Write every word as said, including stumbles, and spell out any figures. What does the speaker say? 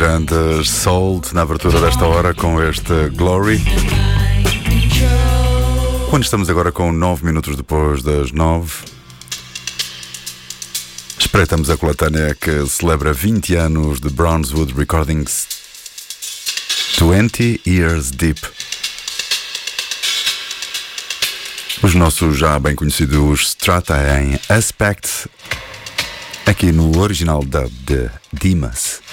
grandes Sold na abertura desta hora com este Glory. Quando estamos agora com nove minutos depois das nove, espreitamos a coletânea que celebra vinte anos de Brownswood Recordings, twenty Years Deep. Os nossos já bem conhecidos Strata em Aspect, aqui no original dub de Dimas.